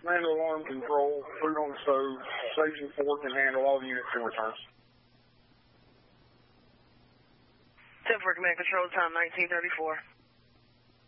Command alarm control, food on the stove, Station 4 can handle all units in return. 10-4 Command Control, time 1934.